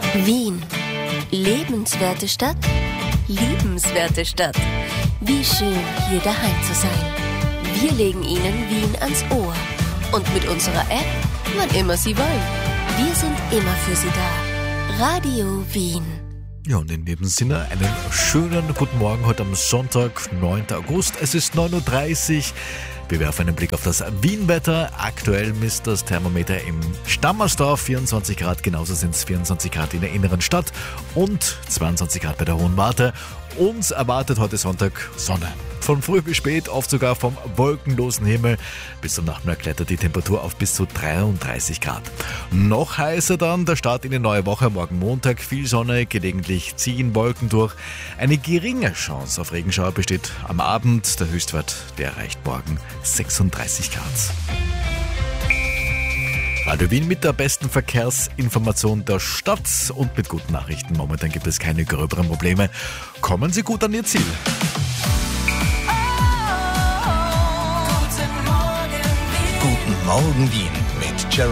Wien. Lebenswerte Stadt, liebenswerte Stadt. Wie schön, hier daheim zu sein. Wir legen Ihnen Wien ans Ohr. Und mit unserer App, wann immer Sie wollen. Wir sind immer für Sie da. Radio Wien. Ja, und in dem Sinne einen schönen guten Morgen heute am Sonntag, 9. August. Es ist 9.30 Uhr. Wir werfen einen Blick auf das Wien-Wetter. Aktuell misst das Thermometer im Stammersdorf 24 Grad. Genauso sind es 24 Grad in der inneren Stadt und 22 Grad bei der Hohen Warte. Uns erwartet heute Sonntag Sonne. Von früh bis spät, oft sogar vom wolkenlosen Himmel. Bis zum Nachmittag klettert die Temperatur auf bis zu 33 Grad. Noch heißer dann der Start in die neue Woche. Morgen Montag viel Sonne, gelegentlich ziehen Wolken durch. Eine geringe Chance auf Regenschauer besteht am Abend. Der Höchstwert, der erreicht morgen 36 Grad. Radio Wien mit der besten Verkehrsinformation der Stadt und mit guten Nachrichten. Momentan gibt es keine gröberen Probleme. Kommen Sie gut an Ihr Ziel. Guten Morgen Wien mit Jeremy.